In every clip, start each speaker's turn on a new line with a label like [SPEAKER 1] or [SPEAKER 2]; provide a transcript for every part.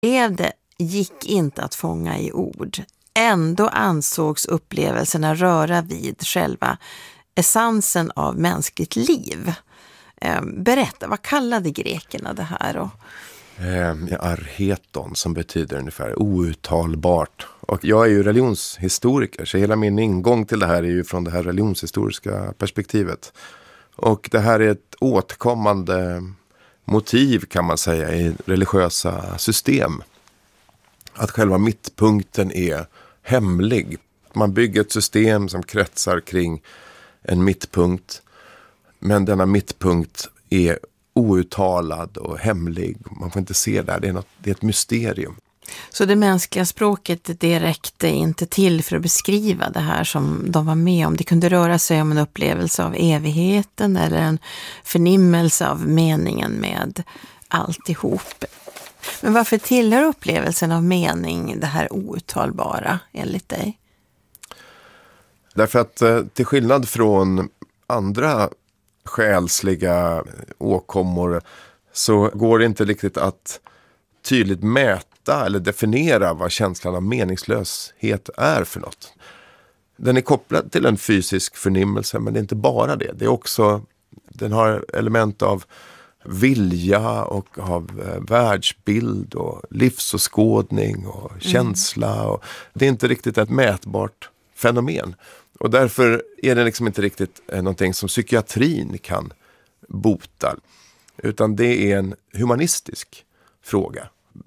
[SPEAKER 1] Det gick inte att fånga i ord. Ändå ansågs upplevelserna röra vid själva essensen av mänskligt liv. Berätta, vad kallade grekerna det här då?
[SPEAKER 2] Arheton, som betyder ungefär outtalbart. Och jag är ju religionshistoriker, så hela min ingång till det här är ju från det här religionshistoriska perspektivet. Och det här är ett återkommande motiv, kan man säga, i religiösa system. Att själva mittpunkten är hemlig. Man bygger ett system som kretsar kring en mittpunkt, men denna mittpunkt är outtalad och hemlig. Man får inte se där, det är ett mysterium.
[SPEAKER 1] Så det mänskliga språket, det räckte inte till för att beskriva det här som de var med om. Det kunde röra sig om en upplevelse av evigheten eller en förnimmelse av meningen med alltihop. Men varför tillhör upplevelsen av mening det här outtalbara enligt dig?
[SPEAKER 2] Därför att till skillnad från andra själsliga åkommor så går det inte riktigt att tydligt mäta eller definiera vad känslan av meningslöshet är för något. Den är kopplad till en fysisk förnimmelse, men det är inte bara det. Det är också, den har element av vilja och av världsbild och livsåskådning och känsla. Och det är inte riktigt ett mätbart fenomen. Och därför är det liksom inte riktigt någonting som psykiatrin kan bota. Utan det är en humanistisk fråga.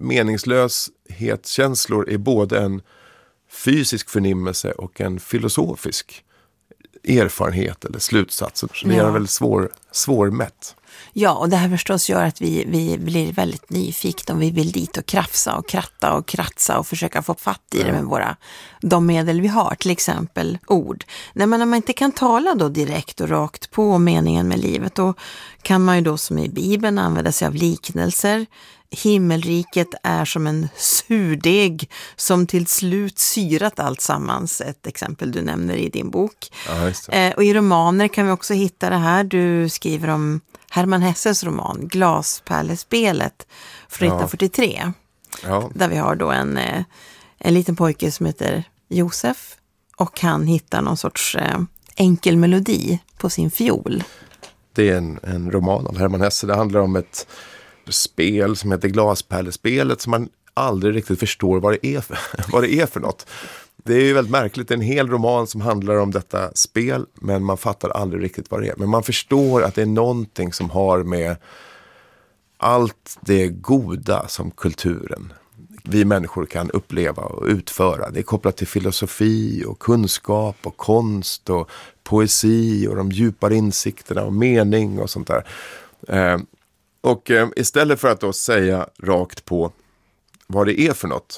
[SPEAKER 2] Meningslöshetskänslor är både en fysisk förnimmelse och en filosofisk erfarenhet eller slutsats. Så det är väldigt svårmätt.
[SPEAKER 1] Ja, och det här förstås gör att vi blir väldigt nyfikna och vi vill dit och krafsa och kratta och kratsa och försöka få fatt i det med de medel vi har, till exempel ord. När man inte kan tala då direkt och rakt på meningen med livet, då kan man ju då som i Bibeln använda sig av liknelser. Himmelriket är som en surdeg som till slut syrat allt sammans, ett exempel du nämner i din bok.
[SPEAKER 2] Ja, just det.
[SPEAKER 1] Och i romaner kan vi också hitta det här. Du skriver om Hermann Hesses roman Glaspärlespelet från 1943.
[SPEAKER 2] Ja.
[SPEAKER 1] Där vi har då en liten pojke som heter Josef och han hittar någon sorts enkel melodi på sin fiol. Det
[SPEAKER 2] är en roman av Hermann Hesse. Det handlar om ett spel som heter Glaspärlespelet som man aldrig riktigt förstår vad det är för något. Det är ju väldigt märkligt, en hel roman som handlar om detta spel, men man fattar aldrig riktigt vad det är. Men man förstår att det är någonting som har med allt det goda som kulturen, vi människor kan uppleva och utföra. Det är kopplat till filosofi och kunskap och konst och poesi och de djupare insikterna och mening och sånt där. Och istället för att då säga rakt på vad det är för något,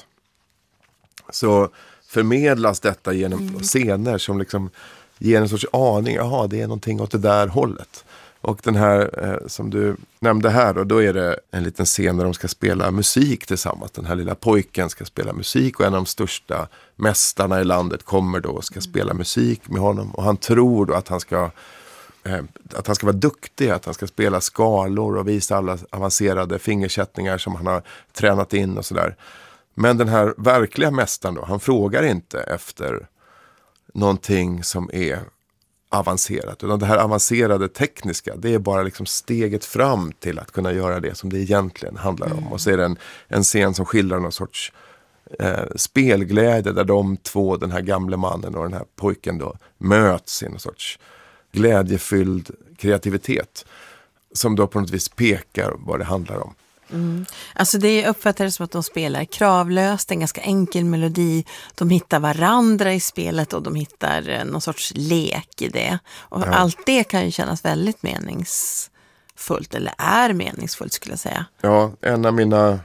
[SPEAKER 2] så förmedlas detta genom scener som liksom ger en sorts aning. Jaha, det är någonting åt det där hållet. Och den här som du nämnde här, och då är det en liten scen där de ska spela musik tillsammans. Den här lilla pojken ska spela musik och en av de största mästarna i landet kommer då och ska spela musik med honom. Och han tror då att han ska vara duktig, att han ska spela skalor och visa alla avancerade fingersättningar som han har tränat in och sådär. Men den här verkliga mästaren då, han frågar inte efter någonting som är avancerat. Utan det här avancerade tekniska, det är bara liksom steget fram till att kunna göra det som det egentligen handlar om. Och så är det en scen som skildrar någon sorts spelglädje där de två, den här gamle mannen och den här pojken då, möts i en sorts glädjefylld kreativitet som då på något vis pekar vad det handlar om.
[SPEAKER 1] Alltså det uppfattar som att de spelar kravlöst, en ganska enkel melodi. De hittar varandra i spelet och de hittar någon sorts lek i det. Och allt det kan ju kännas väldigt meningsfullt, eller är meningsfullt skulle jag säga. Ja,
[SPEAKER 2] en av mina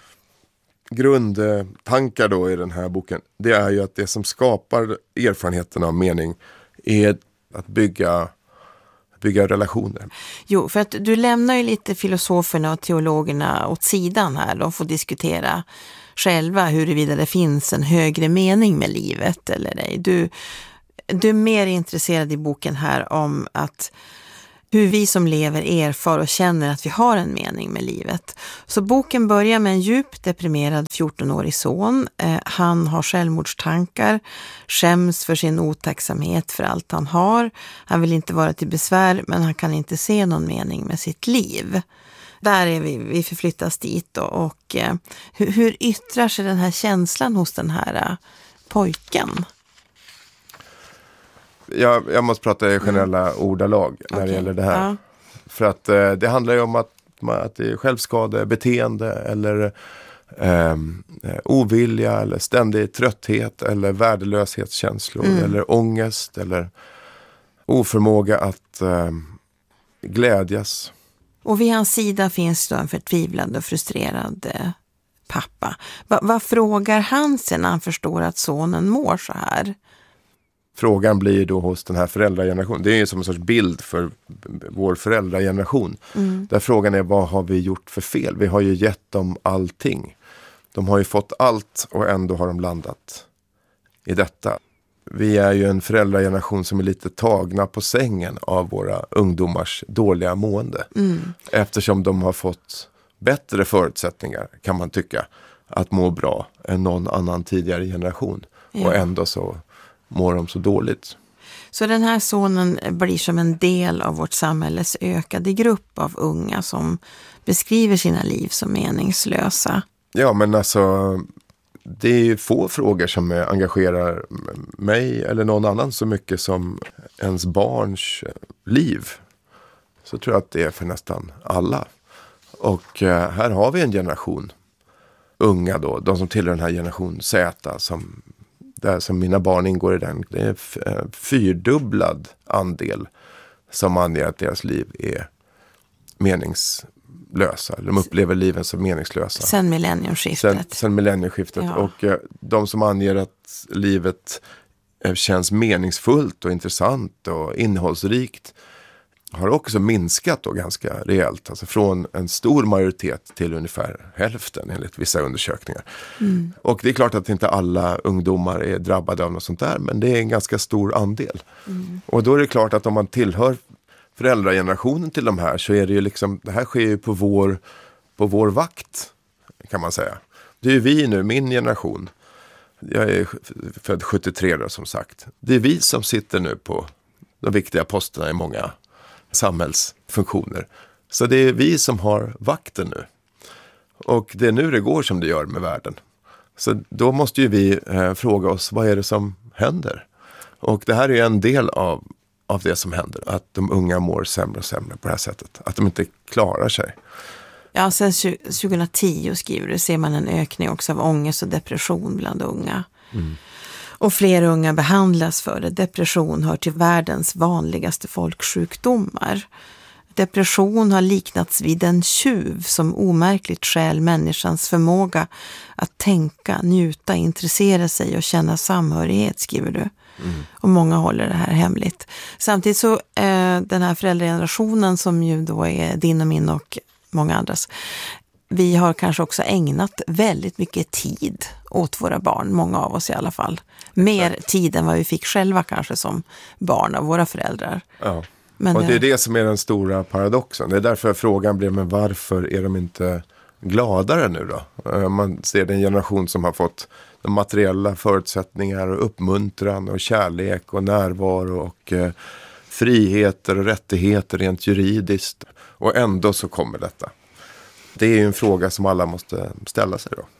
[SPEAKER 2] grundtankar då i den här boken, det är ju att det som skapar erfarenheten av mening är att bygga relationer.
[SPEAKER 1] Jo, för att du lämnar ju lite filosoferna och teologerna åt sidan här. De får diskutera själva huruvida det finns en högre mening med livet eller ej. Du är mer intresserad i boken här om att hur vi som lever erfar och känner att vi har en mening med livet. Så boken börjar med en djupt deprimerad 14-årig son. Han har självmordstankar, skäms för sin otacksamhet för allt han har. Han vill inte vara till besvär, men han kan inte se någon mening med sitt liv. Där är vi förflyttas dit och hur yttrar sig den här känslan hos den här pojken?
[SPEAKER 2] Jag måste prata i generella ordalag när det gäller det här. Ja. För att det handlar ju om att det är självskadebeteende eller ovilja eller ständig trötthet eller värdelöshetskänslor eller ångest eller oförmåga att glädjas.
[SPEAKER 1] Och vid hans sida finns då en förtvivlad och frustrerad pappa. Vad frågar han sen när han förstår att sonen mår så här?
[SPEAKER 2] Frågan blir då hos den här föräldragenerationen. Det är ju som en sorts bild för vår föräldrageneration. Där frågan är, vad har vi gjort för fel? Vi har ju gett dem allting. De har ju fått allt och ändå har de landat i detta. Vi är ju en föräldrageneration som är lite tagna på sängen av våra ungdomars dåliga mående. Eftersom de har fått bättre förutsättningar, kan man tycka, att må bra än någon annan tidigare generation. Ja. Och ändå så mår de så dåligt.
[SPEAKER 1] Så den här sonen blir som en del av vårt samhälles ökade grupp av unga som beskriver sina liv som meningslösa.
[SPEAKER 2] Ja, men alltså det är ju få frågor som engagerar mig eller någon annan så mycket som ens barns liv. Så tror jag att det är för nästan alla. Och här har vi en generation unga då, de som tillhör den här generation Z som mina barn ingår i den. Det är fyrdubblad andel som anger att deras liv är meningslösa. De upplever liven som meningslösa.
[SPEAKER 1] Sen millenniumskiftet.
[SPEAKER 2] Sen millenniumskiftet. Ja. Och de som anger att livet känns meningsfullt och intressant och innehållsrikt har också minskat då ganska rejält. Alltså från en stor majoritet till ungefär hälften enligt vissa undersökningar. Och det är klart att inte alla ungdomar är drabbade av något sånt där, men det är en ganska stor andel. Och då är det klart att om man tillhör föräldragenerationen till de här så är det ju liksom, det här sker ju på vår vakt, kan man säga. Det är ju vi nu, min generation. Jag är född 73 då, som sagt. Det är vi som sitter nu på de viktiga posterna i många samhällsfunktioner. Så det är vi som har vakten nu. Och det är nu det går som det gör med världen. Så då måste ju vi fråga oss, vad är det som händer? Och det här är en del av det som händer. Att de unga mår sämre och sämre på det här sättet. Att de inte klarar sig.
[SPEAKER 1] Ja, sen 2010 skriver du, ser man en ökning också av ångest och depression bland unga. Och fler unga behandlas för det. Depression hör till världens vanligaste folksjukdomar. Depression har liknats vid en tjuv som omärkligt stjäl människans förmåga att tänka, njuta, intressera sig och känna samhörighet, skriver du. Och många håller det här hemligt. Samtidigt så den här föräldragenerationen som ju då är din och min och många andras, vi har kanske också ägnat väldigt mycket tid åt våra barn, många av oss i alla fall. Mer tid än vad vi fick själva kanske som barn av våra föräldrar.
[SPEAKER 2] Ja. Men och det är det som är den stora paradoxen. Det är därför frågan blev, men varför är de inte gladare nu då? Man ser den generation som har fått de materiella förutsättningar och uppmuntran och kärlek och närvaro och friheter och rättigheter rent juridiskt. Och ändå så kommer detta. Det är ju en fråga som alla måste ställa sig då.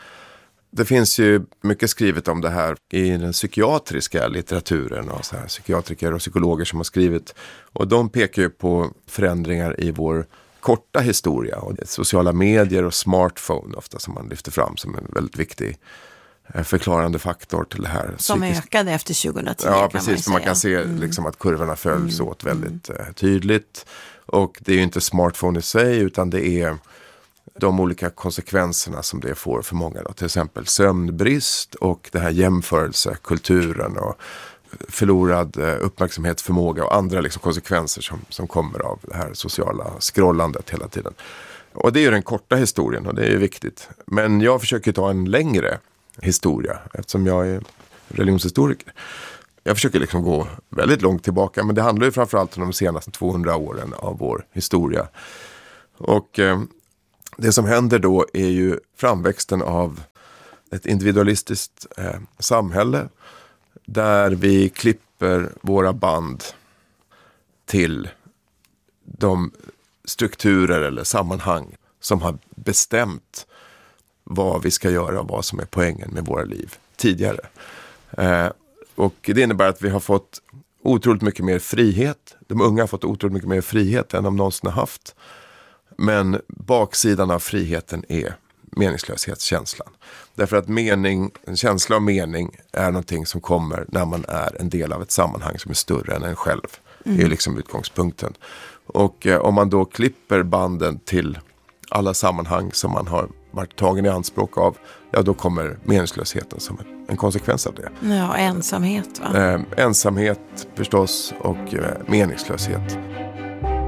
[SPEAKER 2] Det finns ju mycket skrivet om det här i den psykiatriska litteraturen och så här, psykiatriker och psykologer som har skrivit. Och de pekar ju på förändringar i vår korta historia. Och det är sociala medier och smartphone ofta som man lyfter fram som en väldigt viktig förklarande faktor till det här.
[SPEAKER 1] Som ökade efter 2010.
[SPEAKER 2] Ja, precis. För man kan se liksom att kurvorna följs åt väldigt tydligt. Och det är ju inte smartphone i sig, utan det är de olika konsekvenserna som det får för många då. Till exempel sömnbrist och det här jämförelsekulturen och förlorad uppmärksamhetsförmåga och andra liksom konsekvenser som kommer av det här sociala scrollandet hela tiden. Och det är ju den korta historien och det är ju viktigt. Men jag försöker ta en längre historia eftersom jag är religionshistoriker. jag försöker liksom gå väldigt långt tillbaka, men det handlar ju framförallt om de senaste 200 åren av vår historia. Och det som händer då är ju framväxten av ett individualistiskt samhälle där vi klipper våra band till de strukturer eller sammanhang som har bestämt vad vi ska göra och vad som är poängen med våra liv tidigare. Och det innebär att vi har fått otroligt mycket mer frihet. De unga har fått otroligt mycket mer frihet än de någonsin har haft. Men baksidan av friheten är meningslöshetskänslan. Därför att en känsla av mening är någonting som kommer när man är en del av ett sammanhang som är större än en själv. Det är liksom utgångspunkten. Och om man då klipper banden till alla sammanhang som man har varit tagen i anspråk av, ja, då kommer meningslösheten som en konsekvens av det.
[SPEAKER 1] Ja, ensamhet va?
[SPEAKER 2] Ensamhet förstås och meningslöshet.